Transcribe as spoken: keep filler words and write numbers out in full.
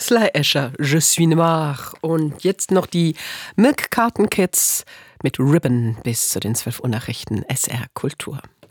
Sly Escher, Je suis noir. Und jetzt noch die Milk Carton Kids mit Ribbon bis zu den zwölf Uhr Nachrichten S R Kultur.